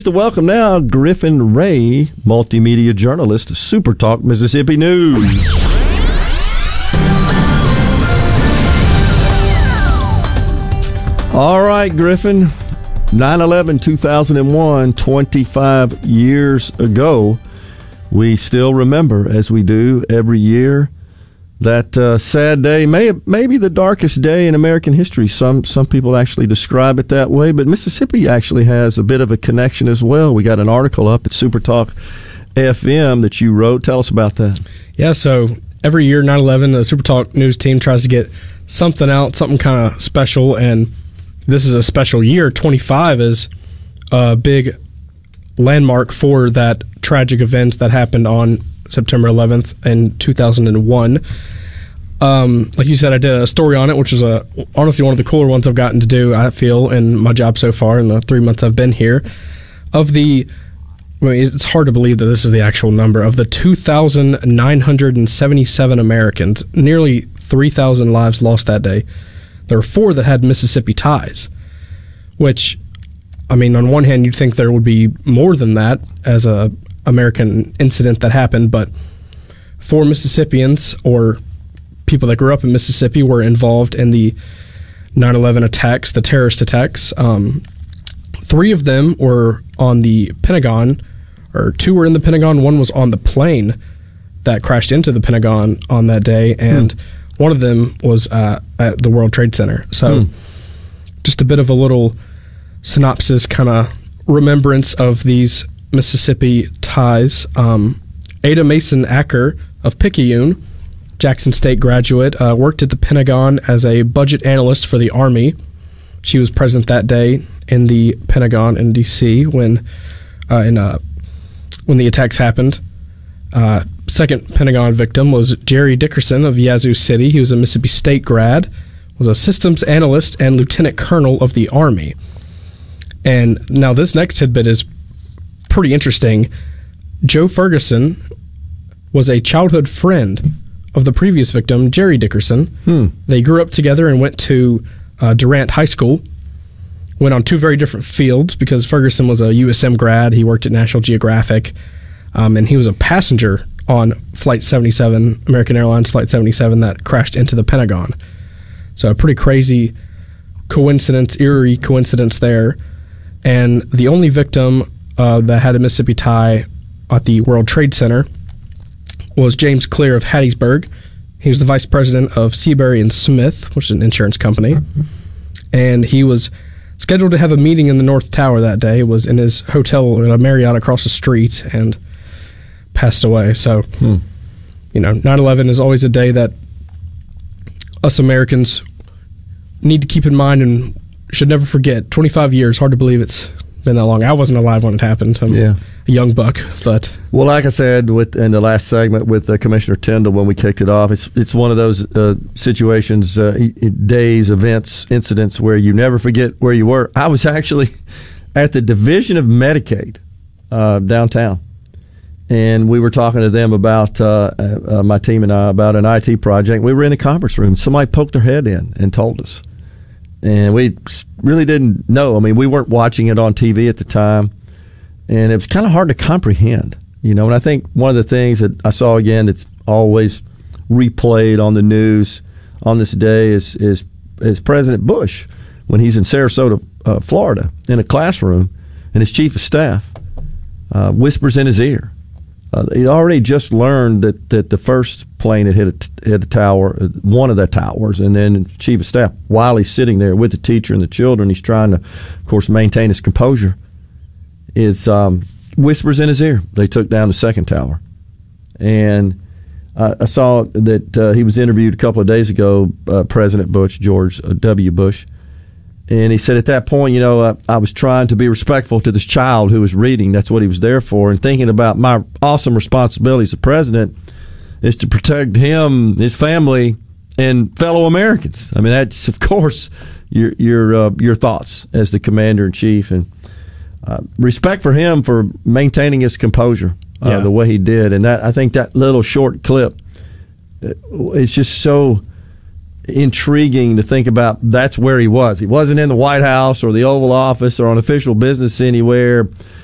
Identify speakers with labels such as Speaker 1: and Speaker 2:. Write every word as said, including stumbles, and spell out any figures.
Speaker 1: To welcome now Griffin Ray, multimedia journalist, Super Talk Mississippi News. All right, Griffin, nine eleven two thousand one, twenty-five years ago. We still remember, as we do every year, that uh, sad day, may maybe the darkest day in American history. Some some people actually describe it that way, but Mississippi actually has a bit of a connection as well. We got an article up at Super Talk F M that you wrote. Tell us about that.
Speaker 2: Yeah, so every year, nine eleven, the Super Talk News team tries to get something out, something kind of special, and this is a special year. twenty-five is a big landmark for that tragic event that happened on September eleventh in two thousand one. Um, like you said, I did a story on it, which is a, honestly one of the cooler ones I've gotten to do, I feel, in my job so far in the three months I've been here. Of the, I mean, it's hard to believe that this is the actual number, of the two thousand nine hundred seventy-seven Americans, nearly three thousand lives lost that day. There were four that had Mississippi ties, which, I mean, on one hand, you'd think there would be more than that as a American incident that happened, but four Mississippians, or people that grew up in Mississippi, were involved in the nine eleven attacks, the terrorist attacks. Um, three of them were on the Pentagon, or two were in the Pentagon, one was on the plane that crashed into the Pentagon on that day, and hmm. one of them was uh, at the World Trade Center. So hmm. just a bit of a little synopsis, kind of remembrance of these Mississippi ties. Um, Ada Mason Acker of Picayune, Jackson State graduate, uh, worked at the Pentagon as a budget analyst for the Army. She was present that day in the Pentagon in D C when uh, in uh, when the attacks happened. Uh, second Pentagon victim was Jerry Dickerson of Yazoo City. He was a Mississippi State grad, was a systems analyst and lieutenant colonel of the Army. And now this next tidbit is pretty interesting. Joe Ferguson was a childhood friend of the previous victim, Jerry Dickerson. Hmm. They grew up together and went to uh, Durant High School. Went on two very different fields because Ferguson was a U S M grad. He worked at National Geographic, um, and he was a passenger on Flight seventy-seven, American Airlines Flight seventy-seven, that crashed into the Pentagon. So a pretty crazy coincidence, eerie coincidence there. And the only victim uh, that had a Mississippi tie at the World Trade Center was James Clear of Hattiesburg. He was the vice president of Seabury and Smith, which is an insurance company. And he was scheduled to have a meeting in the North Tower that day. It was in his hotel at a Marriott across the street, and passed away. So, hmm. you know, nine eleven is always a day that us Americans need to keep in mind and should never forget. twenty-five years, hard to believe it's been that long. I wasn't alive when it happened. I'm yeah. a young buck, but
Speaker 1: well, like I said with in the last segment with uh, Commissioner Tyndall when we kicked it off, it's it's one of those uh, situations, uh, days, events, incidents where you never forget where you were. I was actually at the Division of Medicaid uh, downtown, and we were talking to them about uh, uh, my team and I about an I T project. We were in the conference room. Somebody poked their head in and told us. And we really didn't know. I mean, we weren't watching it on T V at the time, and it was kind of hard to comprehend, you know. And I think one of the things that I saw again that's always replayed on the news on this day is is, is President Bush when he's in Sarasota, uh, Florida, in a classroom, and his chief of staff uh, whispers in his ear. Uh, he'd already just learned that, that the first plane had hit a, t- hit a tower, one of the towers, and then chief of staff, while he's sitting there with the teacher and the children, he's trying to, of course, maintain his composure, is um, whispers in his ear. They took down the second tower. And uh, I saw that uh, he was interviewed a couple of days ago, uh, President Bush, George W. Bush, and he said at that point, you know, uh, I was trying to be respectful to this child who was reading. That's what he was there for. And thinking about my awesome responsibility as a president is to protect him, his family, and fellow Americans. I mean, that's, of course, your your uh, your thoughts as the commander-in-chief. And uh, respect for him for maintaining his composure uh, yeah. the way he did. And that I think that little short clip is just so intriguing to think about. That's where he was. He wasn't in the White House or the Oval Office or on official business anywhere.